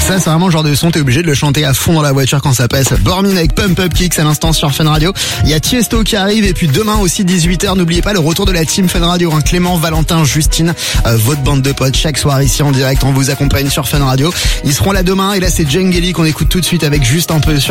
Ça, c'est vraiment le genre de son, t'es obligé de le chanter à fond dans la voiture quand ça passe. Bormin avec Pump Up Kicks à l'instant sur Fun Radio. Il y a Tiesto qui arrive et puis demain aussi 18h, n'oubliez pas le retour de la team Fun Radio. Clément, Valentin, Justine, votre bande de potes chaque soir ici en direct. On vous accompagne sur Fun Radio. Ils seront là demain et là c'est Jengeli qu'on écoute tout de suite avec juste un peu sur